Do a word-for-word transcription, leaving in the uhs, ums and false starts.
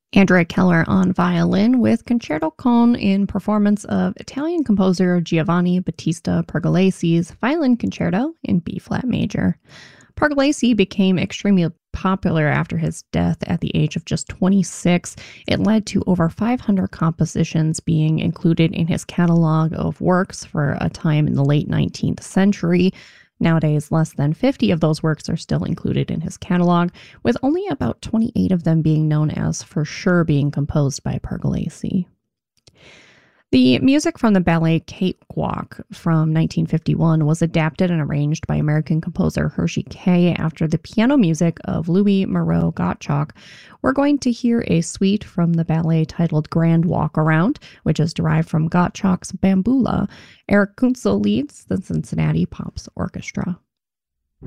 Andrea Keller on violin with Concerto con in performance of Italian composer Giovanni Battista Pergolesi's Violin Concerto in B-flat major. Pergolesi became extremely popular after his death at the age of just twenty-six. It led to over five hundred compositions being included in his catalog of works for a time in the late nineteenth century. Nowadays, less than fifty of those works are still included in his catalog, with only about twenty-eight of them being known as for sure being composed by Pergolesi. The music from the ballet Cakewalk from nineteen fifty-one was adapted and arranged by American composer Hershey Kay after the piano music of Louis Moreau Gottschalk. We're going to hear a suite from the ballet titled Grand Walk Around, which is derived from Gottschalk's Bamboula. Eric Kunzel leads the Cincinnati Pops Orchestra.